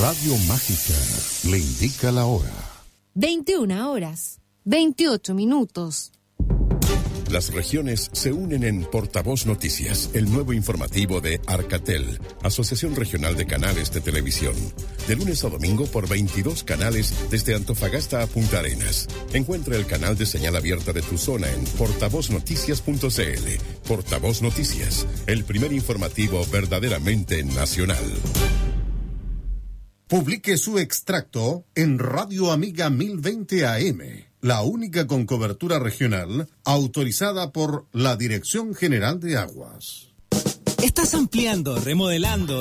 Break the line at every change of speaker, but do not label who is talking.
Radio Mágica le indica la hora.
21 horas, 28 minutos.
Las regiones se unen en Portavoz Noticias, el nuevo informativo de Arcatel, Asociación Regional de Canales de Televisión. De lunes a domingo por 22 canales desde Antofagasta a Punta Arenas. Encuentra el canal de señal abierta de tu zona en portavoznoticias.cl. Portavoz Noticias, el primer informativo verdaderamente nacional.
Publique su extracto en Radio Amiga 1020 AM, la única con cobertura regional autorizada por la Dirección General de Aguas.
¿Estás ampliando, remodelando,